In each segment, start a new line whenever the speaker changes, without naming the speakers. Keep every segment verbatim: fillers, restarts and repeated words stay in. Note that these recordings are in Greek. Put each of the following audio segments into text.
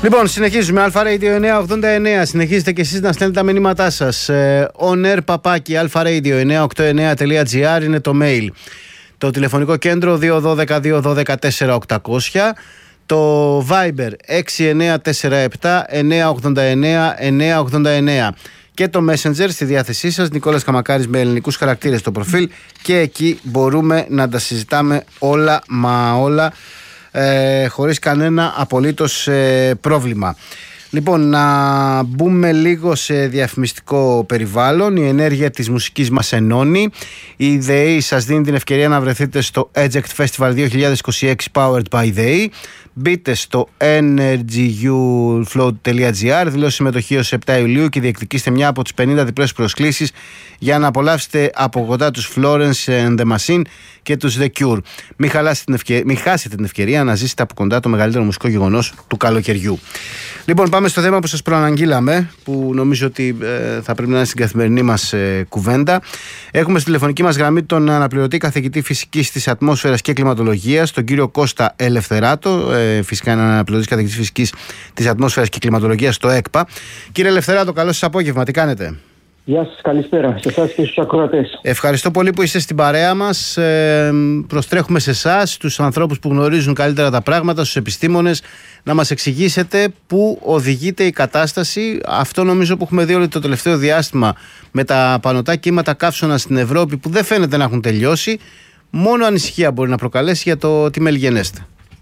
Λοιπόν, συνεχίζουμε. Alpha Radio εννιακόσια ογδόντα εννέα. Συνεχίζετε και εσείς να στέλνετε τα μηνύματά σας. Ε, on air παπάκι alpha radio εννιακόσια ογδόντα εννέα τελεία gr είναι το mail. Το τηλεφωνικό κέντρο δύο ένα δύο δύο ένα δύο τέσσερα οκτακόσια. Το Viber έξι εννέα τέσσερα επτά εννιακόσια ογδόντα εννέα εννιακόσια ογδόντα εννέα. Και το Messenger στη διάθεσή σας, Νικόλας Καμακάρης με ελληνικούς χαρακτήρες στο προφίλ. Και εκεί μπορούμε να τα συζητάμε όλα μα όλα. Ε, χωρίς κανένα απολύτως ε, πρόβλημα. Λοιπόν, να μπούμε λίγο σε διαφημιστικό περιβάλλον. Η ενέργεια της μουσικής μας ενώνει. Η ΔΕΗ σας δίνει την ευκαιρία να βρεθείτε στο Eject Festival δύο χιλιάδες είκοσι έξι Powered by ΔΕΗ. Μπείτε στο energyuflow τελεία gr, δηλώσει συμμετοχή ως επτά Ιουλίου και διεκδικήστε μια από τις πενήντα διπλές προσκλήσεις για να απολαύσετε από κοντά τους Florence and the Machine και τους The Cure. Μην, την ευκαι... Μην χάσετε την ευκαιρία να ζήσετε από κοντά το μεγαλύτερο μουσικό γεγονός του καλοκαιριού. Λοιπόν, πάμε στο θέμα που σας προαναγγείλαμε, που νομίζω ότι ε, θα πρέπει να είναι στην καθημερινή μας ε, κουβέντα. Έχουμε στη τηλεφωνική μας γραμμή τον αναπληρωτή καθηγητή φυσικής της ατμόσφαιρας και κλιματολογίας, τον κύριο Κώστα Ελευθεράτο. Ε, φυσικά είναι αναπληρωτής καθηγητής φυσικής της ατμόσφαιρας και κλιματολογίας στο ΕΚΠΑ. Κύριε Ελευθεράτο, καλό σας απόγευμα. Τι κάνετε?
Γεια σας, καλησπέρα σε εσάς και στους ακροατές.
Ευχαριστώ πολύ που είστε στην παρέα μας. Ε, προστρέχουμε σε εσάς, τους ανθρώπους που γνωρίζουν καλύτερα τα πράγματα, στους επιστήμονες, να μας εξηγήσετε πού οδηγείται η κατάσταση. Αυτό νομίζω που έχουμε δει όλο το τελευταίο διάστημα με τα πανωτά κύματα καύσωνα στην Ευρώπη που δεν φαίνεται να έχουν τελειώσει. Μόνο ανησυχία μπορεί να προκαλέσει για το τι μελγενέστε.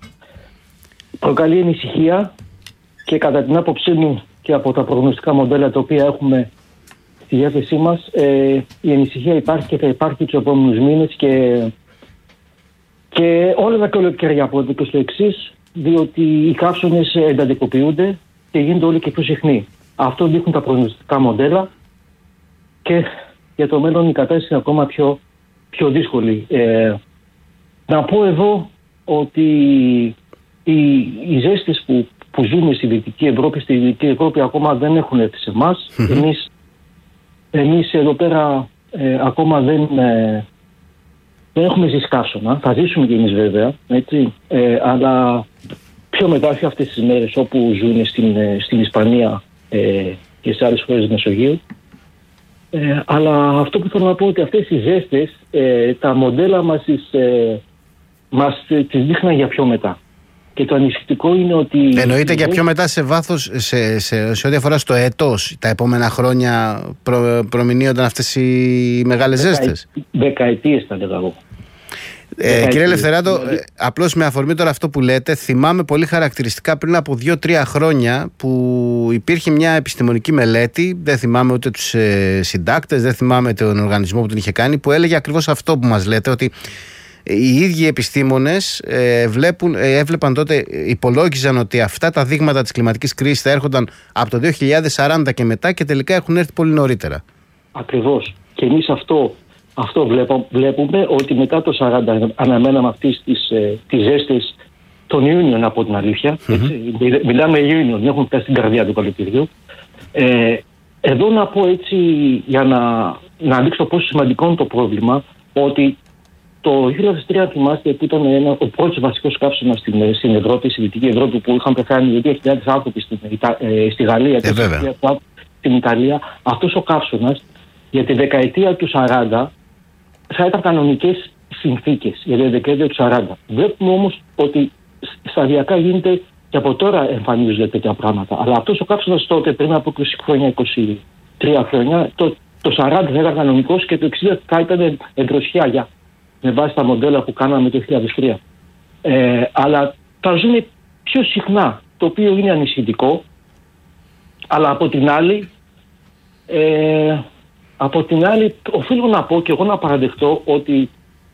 Προκαλεί ανησυχία και κατά την άποψή μου και από τα προγνωστικά μοντέλα τα οποία έχουμε στη διάθεσή μας, ε, η ανησυχία υπάρχει και θα υπάρχει τους επόμενους μήνες και, και όλα τα καλοκαιριά από εδώ και στο εξής, διότι οι καύσωνες εντατικοποιούνται και γίνονται όλο και πιο συχνοί. Αυτό δείχνουν τα προγνωστικά μοντέλα και για το μέλλον η κατάσταση είναι ακόμα πιο, πιο δύσκολη. Ε, να πω εδώ ότι οι, οι ζέστες που, που ζούμε στη Δυτική Ευρώπη, στη Δυτική Ευρώπη ακόμα δεν έχουν έρθει σε εμάς. Εμείς Εμείς εδώ πέρα ε, ακόμα δεν, ε, δεν έχουμε ζήσει καύσωνα. Θα ζήσουμε κι εμείς βέβαια, έτσι, ε, αλλά πιο μετά, όχι αυτές τις μέρες όπου ζουν στην, ε, στην Ισπανία ε, και σε άλλες χώρες της Μεσογείου. Ε, αλλά αυτό που θέλω να πω ότι αυτές οι ζέστες, ε, τα μοντέλα μας, ε, μας ε, τις δείχναν για πιο μετά. Και το ανησυχητικό είναι ότι...
Εννοείται για πιο μετά σε βάθος, σε, σε, σε ό,τι αφορά στο έτος, τα επόμενα χρόνια προ, προμηνύονταν αυτές οι μεγάλες
Δεκα,
ζέστες.
Δεκαετίες θα λέγα εγώ.
Ε, κύριε Ελευθεράτο, ε, απλώς με αφορμή τώρα αυτό που λέτε, θυμάμαι πολύ χαρακτηριστικά πριν από δύο τρία χρόνια που υπήρχε μια επιστημονική μελέτη, δεν θυμάμαι ούτε τους ε, συντάκτες, δεν θυμάμαι τον οργανισμό που την είχε κάνει, που έλεγε ακριβώς αυτό που μας λέτε, ότι οι ίδιοι επιστήμονες ε, βλέπουν, ε, έβλεπαν τότε, υπολόγιζαν ότι αυτά τα δείγματα της κλιματικής κρίσης θα έρχονταν από το δύο χιλιάδες σαράντα και μετά και τελικά έχουν έρθει πολύ νωρίτερα. Ακριβώς.
Και εμείς αυτό, αυτό βλέπω, βλέπουμε ότι μετά το σαράντα αναμέναμε αυτές τις, ε, τις ζέστες τον Ιούνιο, να πω την αλήθεια. Mm-hmm. Έτσι, μιλάμε Ιούνιο, δεν έχουν φτάσει στην καρδιά του καλοκαιριού. Ε, εδώ να πω έτσι, για να, να δείξω πόσο σημαντικό είναι το πρόβλημα, ότι το δύο χιλιάδες τρία θυμάστε που ήταν ένα, ο πρώτος βασικός καύσωνας στην, στην Ευρώπη, στη Δυτική Ευρώπη, που είχαν πεθάνει δύο χιλιάδες άνθρωποι στην, ε, στη Γαλλία και
ε,
στην Ιταλία. Αυτός ο καύσωνας για τη δεκαετία του σαράντα θα ήταν κανονικές συνθήκες για τη δεκαετία του σαράντα. Βλέπουμε όμως ότι σταδιακά γίνεται και από τώρα εμφανίζονται τέτοια πράγματα. Αλλά αυτός ο καύσωνας τότε, πριν από είκοσι χρόνια, είκοσι τρία χρόνια, το, το σαράντα θα ήταν κανονικός και το εξήντα θα ήταν εντροσιά για. Με βάση τα μοντέλα που κάναμε το δύο χιλιάδες τρία. Ε, αλλά τα ζούμε πιο συχνά, το οποίο είναι ανησυχητικό. Αλλά από την άλλη, ε, από την άλλη, οφείλω να πω και εγώ να παραδεχτώ ότι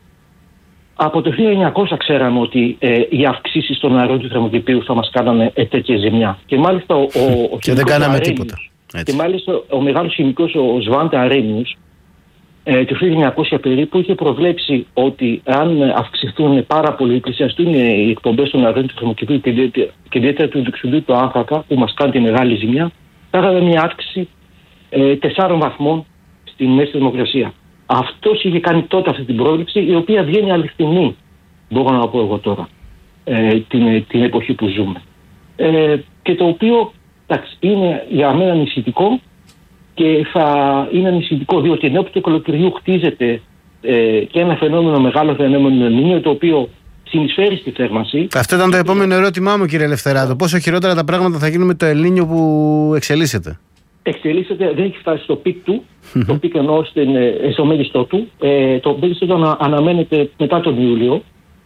από το χίλια εννιακόσια ξέραμε ότι ε, οι αυξήσεις των αερίων του θερμοκηπίου θα μας κάνανε ε, τέτοια ζημιά. Και μάλιστα ο, ο, ο
και δεν κάναμε τίποτα.
Και μάλιστα ο μεγάλος χημικός, ο Σβάντε Αρένιος, Ε, το χίλια εννιακόσια περίπου είχε προβλέψει ότι αν αυξηθούν πάρα πολύ, πλησιαστούν οι εκπομπές των αερίων του θερμοκηπίου και ιδιαίτερα του διοξειδίου του άνθρακα που μας κάνει τη μεγάλη ζημιά, θα είχαμε μια αύξηση ε, τεσσάρων βαθμών στη μέση θερμοκρασία. Αυτός είχε κάνει τότε αυτή την πρόβλεψη, η οποία βγαίνει αληθινή, μπορώ να πω εγώ τώρα, ε, την, την εποχή που ζούμε. ε, και το οποίο εντάξει, είναι για μένα ανησυχητικό και θα είναι ανησυχητικό διότι ενώπιον του καλοκαιριού χτίζεται ε, και ένα φαινόμενο, μεγάλο φαινόμενο Ελνίνιο, το οποίο συνεισφέρει στη θέρμανση.
Αυτό ήταν το επόμενο ερώτημά μου, κύριε Ελευθεράτο. Πόσο χειρότερα τα πράγματα θα γίνουν με το Ελνίνιο που εξελίσσεται?
Εξελίσσεται, δεν έχει φτάσει στο πικ του, το πικ εννοώ στο μέγιστό του. Ε, το μέγιστό του ανα, αναμένεται μετά τον Ιούλιο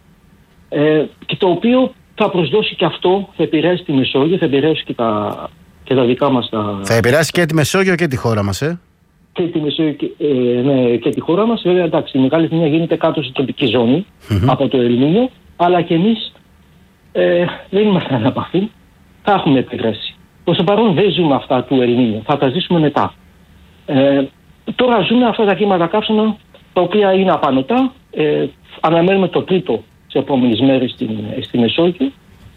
ε, και το οποίο θα προσδώσει και αυτό, θα επηρεάσει τη Μεσόγειο, θα επηρεάσει και τα, και τα δικά μας τα...
Θα επηρεάσει και τη Μεσόγειο και τη χώρα μας, ε? Και
τη Μεσόγειο και, ε, ναι, και τη χώρα μας. Βέβαια, εντάξει, η Μεγάλη Εθνία γίνεται κάτω στην τοπική ζώνη mm-hmm. από το Ελνίνιο, αλλά και εμείς ε, δεν είμαστε αναπαφή, θα έχουμε επιδράσει. Προς το παρόν δεν ζούμε αυτά του Ελνίνιο, θα τα ζήσουμε μετά. Ε, τώρα ζούμε αυτά τα κύματα καύσωνα, τα οποία είναι απανωτά. Ε, αναμένουμε το τρίτο τις επόμενες μέρες στην, στη Μεσόγειο.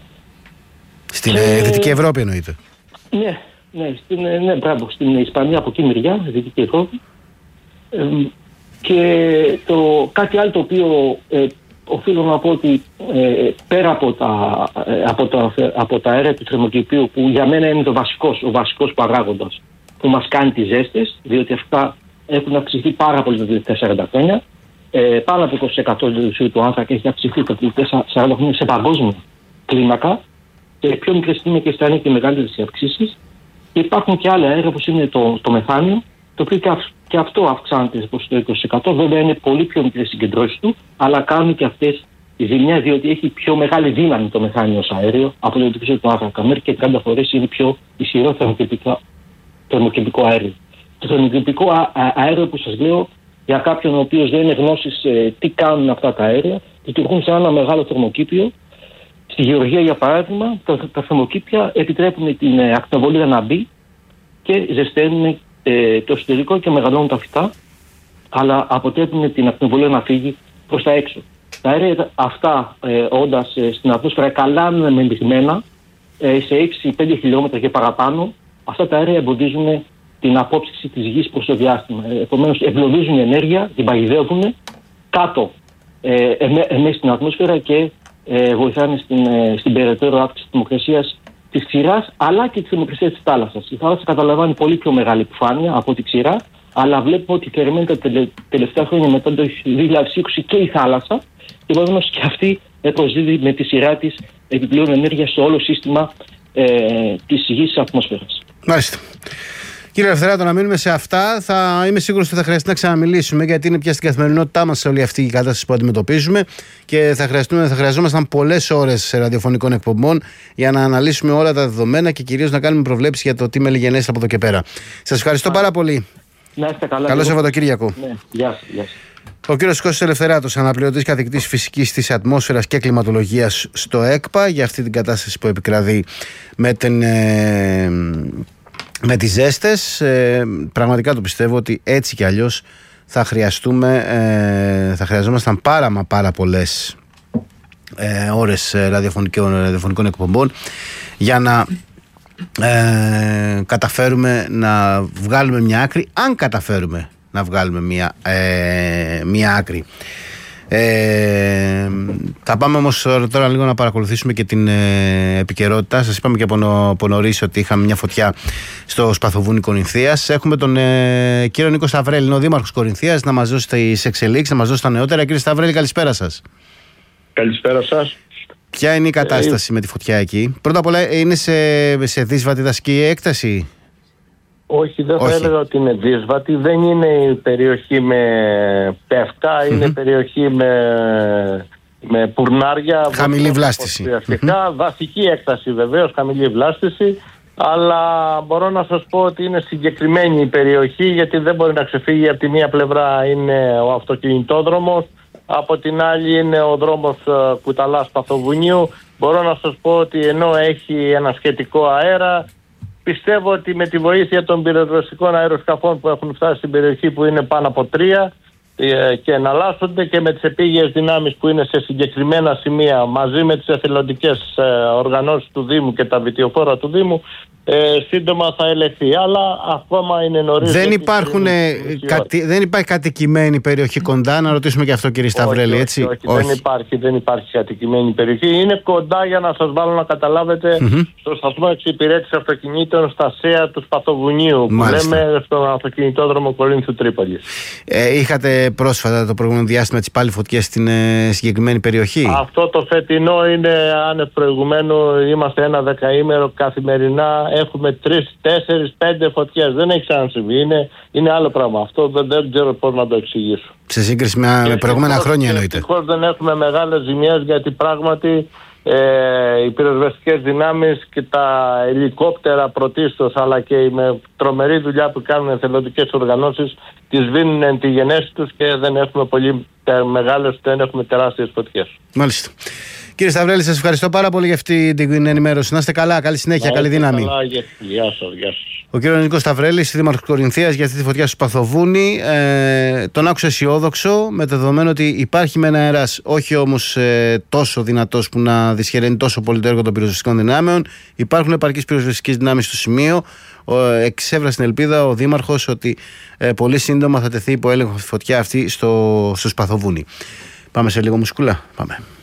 Στην ε, Δυτική Ευρώπη εννοείται?
Ναι, ναι, στην, ναι, μπράβο, στην Ισπανία από εκεί μεριά, Δυτική Ευρώπη. Ε, και το, κάτι άλλο το οποίο ε, οφείλω να πω ότι ε, πέρα από τα, ε, από, τα, από τα αέρια του θερμοκηπίου, που για μένα είναι το βασικός, ο βασικός παράγοντας που μας κάνει τις ζέστες, διότι αυτά έχουν αυξηθεί πάρα πολύ τα τελευταία σαράντα χρόνια. Ε, πάνω από είκοσι τοις εκατό του διοξειδίου του άνθρακα έχει αυξηθεί τα τελευταία σαράντα χρόνια σε παγκόσμια κλίμακα. Και πιο μικρές κλίμακες θα είναι και μεγαλύτερες οι αυξήσεις. Και υπάρχουν και άλλα αέρια όπως είναι το, το μεθάνιο, το οποίο και, αυ, και αυτό αυξάνεται προς το είκοσι τοις εκατό. Βέβαια είναι πολύ πιο μικρές συγκεντρώσεις του, αλλά κάνουν και αυτές τη ζημιά, διότι έχει πιο μεγάλη δύναμη το μεθάνιο ως αέριο από το διοξείδιο του άνθρακα. Μέχρι και τριάντα φορές είναι πιο ισχυρό θερμοκηπικό αέριο. Το θερμοκηπικό α, α, αέριο που σας λέω, για κάποιον ο οποίος δεν είναι γνώσης ε, τι κάνουν αυτά τα αέρια, λειτουργούν σε ένα μεγάλο θερμοκήπιο. Στη Γεωργία, για παράδειγμα, τα, τα θερμοκήπια επιτρέπουν την ε, ακτινοβολίδα να μπει και ζεσταίνουν ε, το εσωτερικό και μεγαλώνουν τα φυτά, αλλά αποτρέπουν την ακτινοβολίδα να φύγει προς τα έξω. Τα αέρια αυτά, ε, όντας ε, στην ατμόσφαιρα, καλά μεμειγμένα ε, σε έξι με πέντε χιλιόμετρα και παραπάνω, αυτά τα αέρια εμποδίζουν την απόψυξη της γης προς το διάστημα. Ε, επομένως, εμπλουτίζουν ενέργεια, την παγιδεύουν κάτω ε, εμέ, εμές στην ατμόσφαιρα και ε, βοηθάνε στην, ε, στην περαιτέρω αύξηση της θερμοκρασίας της ξηράς, αλλά και της θερμοκρασίας της θάλασσας. Η θάλασσα καταλαμβάνει πολύ πιο μεγάλη επιφάνεια από τη ξηρά, αλλά βλέπουμε ότι θερμαίνεται τα τελε, τελευταία χρόνια μετά το δύο χιλιάδες είκοσι και η θάλασσα, και επομένως και αυτή προσδίδει με τη σειρά της επιπλέον ενέργεια στο όλο σύστημα ε, της γης της ατμόσφαιρας.
Μάλιστα. Κύριε Ελευθεράτο, να μείνουμε σε αυτά. Θα είμαι σίγουρος ότι θα χρειαστεί να ξαναμιλήσουμε, γιατί είναι πια στην καθημερινότητά μας σε όλη αυτή η κατάσταση που αντιμετωπίζουμε και θα, θα χρειαζόμασταν πολλές ώρες ραδιοφωνικών εκπομπών για να αναλύσουμε όλα τα δεδομένα και κυρίως να κάνουμε προβλέψεις για το τι μελιγενές από εδώ και πέρα. Σας ευχαριστώ πάρα πολύ.
Να είστε καλά.
Καλό Σαββατοκύριακο.
Ναι. Γεια σας, γεια σας.
Ο κύριος Κώστας Ελευθεράτος, αναπληρωτής καθηγητής φυσικής της ατμόσφαιρας και κλιματολογίας στο ΕΚΠΑ, για αυτή την κατάσταση που επικρατεί με την. Ε, Με τις ζέστες, ε, πραγματικά το πιστεύω ότι έτσι κι αλλιώς θα χρειαστούμε, ε, θα χρειαζόμασταν πάρα μα πάρα πολλές ε, ώρες ραδιοφωνικών, ραδιοφωνικών εκπομπών για να ε, καταφέρουμε να βγάλουμε μια άκρη, αν καταφέρουμε να βγάλουμε μια, ε, μια άκρη. Ε, θα πάμε όμως τώρα, τώρα λίγο να παρακολουθήσουμε και την ε, επικαιρότητα. Σας είπαμε και από, νο, από νωρίς ότι είχαμε μια φωτιά στο Σπαθοβούνι Κορινθίας. Έχουμε τον ε, κύριο Νίκο Σταυρέλη, είναι ο δήμαρχος Κορινθίας, να μας δώσει τις εξελίξεις, να μας δώσει τα νεότερα. Κύριε Σταυρέλη, καλησπέρα σας.
Καλησπέρα σας.
Ποια είναι η κατάσταση ε, με τη φωτιά εκεί? Πρώτα απ' όλα, είναι σε, σε δύσβατη δασική έκταση?
Όχι, δεν θα έλεγα ότι είναι δύσβατη. Δεν είναι η περιοχή με πεύκα, mm-hmm. είναι περιοχή με, με πουρνάρια.
Χαμηλή βλάστηση.
Mm-hmm. Δασική έκταση βεβαίως, χαμηλή βλάστηση. Αλλά μπορώ να σας πω ότι είναι συγκεκριμένη η περιοχή, γιατί δεν μπορεί να ξεφύγει. Από τη μία πλευρά είναι ο αυτοκινητόδρομος, από την άλλη είναι ο δρόμος Κουταλάς Παθοβουνίου. Μπορώ να σας πω ότι ενώ έχει ένα σχετικό αέρα, πιστεύω ότι με τη βοήθεια των πυροσβεστικών αεροσκαφών που έχουν φτάσει στην περιοχή, που είναι πάνω από τρία και εναλλάσσονται, και με τις επίγειες δυνάμεις που είναι σε συγκεκριμένα σημεία, μαζί με τις εθελοντικές οργανώσεις του Δήμου και τα βιτιοφόρα του Δήμου, Ε, σύντομα θα ελεγχθεί, αλλά ακόμα είναι νωρίς.
Δεν, υπάρχουν, κατη, δεν υπάρχει κατοικημένη περιοχή κοντά, να ρωτήσουμε και αυτό, κύριε Σταυρέλη, όχι, έτσι.
Όχι, όχι, όχι. Δεν, υπάρχει, δεν υπάρχει κατοικημένη περιοχή. Είναι κοντά, για να σας βάλω να καταλάβετε, mm-hmm. στο σταθμό εξυπηρέτησης αυτοκινήτων στα ΣΕΑ του Σπαθοβουνίου, που λέμε στον αυτοκινητόδρομο Κορίνθου Τρίπολης. Ε,
είχατε πρόσφατα το προηγούμενο διάστημα τις πάλι φωτιές στην ε, συγκεκριμένη περιοχή?
Αυτό το φετινό είναι άνευ προηγουμένου. Είμαστε ένα δεκαήμερο καθημερινά. Έχουμε τρεις, τέσσερις, πέντε φωτιές. Δεν έχει ξανασυμβεί. Είναι, είναι άλλο πράγμα. Αυτό δεν, δεν ξέρω πώς να το εξηγήσω.
Σε σύγκριση με, με προηγούμενα χρόνια εννοείται.
Ευτυχώς δεν έχουμε μεγάλες ζημιές, γιατί πράγματι ε, οι πυροσβεστικές δυνάμεις και τα ελικόπτερα πρωτίστως, αλλά και με τρομερή δουλειά που κάνουν εθελοντικές οργανώσεις, τις δίνουν εν τη γενέση τους και δεν έχουμε πολύ μεγάλες, δεν έχουμε τεράστιες φωτιές.
Μάλιστα. Κύριε Σταυρέλη, σας ευχαριστώ πάρα πολύ για αυτή την ενημέρωση. Να είστε καλά, καλή συνέχεια, καλή δύναμη.
Καλά, γεια σας, γεια σας.
Ο κύριος Νίκος Σταυρέλης, δήμαρχος Κορινθίας, για αυτή τη φωτιά στο Σπαθοβούνι. Ε, τον άκουσα αισιόδοξο, με το δεδομένο ότι υπάρχει με ένα αέρας, όχι όμως ε, τόσο δυνατός που να δυσχεραίνει τόσο πολύ το έργο των πυροσβεστικών δυνάμεων. Υπάρχουν επαρκείς πυροσβεστικές δυνάμεις στο σημείο. Εξέφρασε την ελπίδα ο δήμαρχος ότι ε, πολύ σύντομα θα τεθεί υπό έλεγχο η φωτιά αυτή στο, στο Σπαθοβούνι. Πάμε σε λίγο μουσικούλα. Πάμε.